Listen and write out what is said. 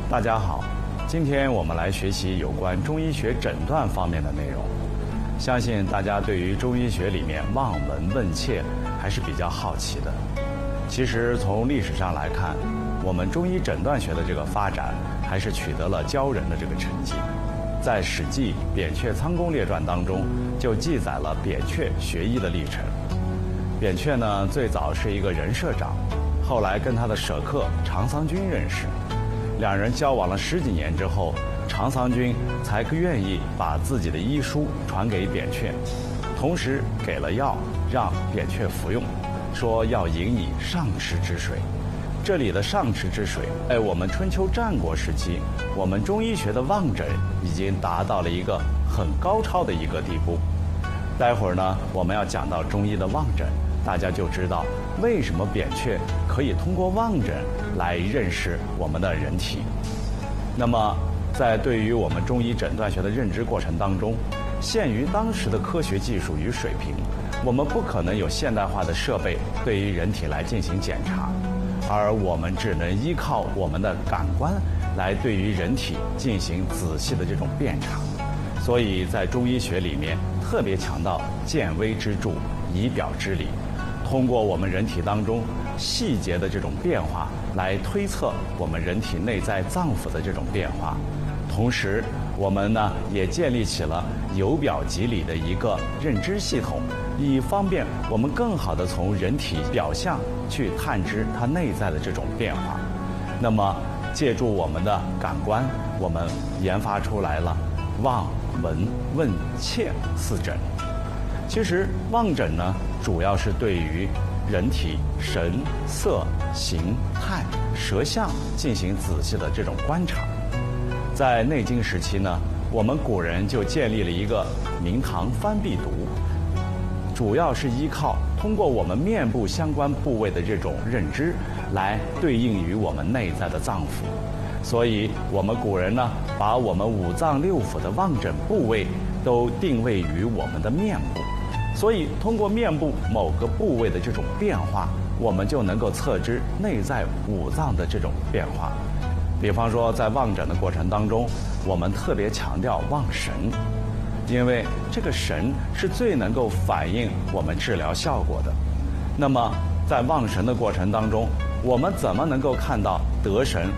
大家好，今天我们来学习有关中医学诊断方面的内容。相信大家对于中医学里面望闻问切还是比较好奇的。其实从历史上来看，我们中医诊断学的这个发展还是取得了骄人的这个成绩。在《史记·扁鹊仓公列传》当中，就记载了扁鹊学医的历程。扁鹊呢，最早是一个人社长，后来跟他的舍客常桑君认识，两人交往了10几年之后，常桑君才愿意把自己的医书传给扁鹊，同时给了药让扁鹊服用，说要饮以上池之水。这里的上池之水，在我们春秋战国时期，我们中医学的望诊已经达到了一个很高超的一个地步。待会儿呢，我们要讲到中医的望诊，大家就知道为什么扁鹊可以通过望诊来认识我们的人体。那么在对于我们中医诊断学的认知过程当中，限于当时的科学技术与水平，我们不可能有现代化的设备对于人体来进行检查，而我们只能依靠我们的感官来对于人体进行仔细的这种辨察。所以在中医学里面特别强调见微知著，以表知理，通过我们人体当中细节的这种变化来推测我们人体内在脏腑的这种变化。同时我们呢也建立起了由表及里的一个认知系统，以方便我们更好地从人体表象去探知它内在的这种变化。那么借助我们的感官，我们研发出来了望闻问切4诊。其实望诊呢，主要是对于人体神色形态舌象进行仔细的这种观察。在内经时期呢，我们古人就建立了一个明堂翻壁读，主要是依靠通过我们面部相关部位的这种认知来对应于我们内在的脏腑。所以我们古人呢，把我们5脏6腑的望诊部位都定位于我们的面部，所以通过面部某个部位的这种变化，我们就能够测知内在5脏的这种变化。比方说在望诊的过程当中，我们特别强调望神，因为这个神是最能够反映我们治疗效果的。那么在望神的过程当中，我们怎么能够看到得神